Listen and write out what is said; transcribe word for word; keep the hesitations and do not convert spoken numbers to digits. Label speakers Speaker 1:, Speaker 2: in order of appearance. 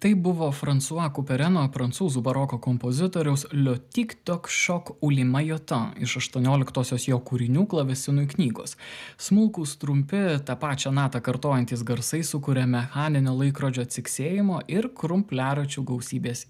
Speaker 1: Tai buvo François Coupereno, prancūzų baroko kompozitoriaus Le Tic Toc Choc ou le Maillotin iš aštuonioliktosios jo kūrinių klavesinui knygos. Smulkūs, trumpi, tą pačią natą kartojantys garsai sukuria mechaninio laikrodžio ciksėjimo ir krumpliaračių gausybės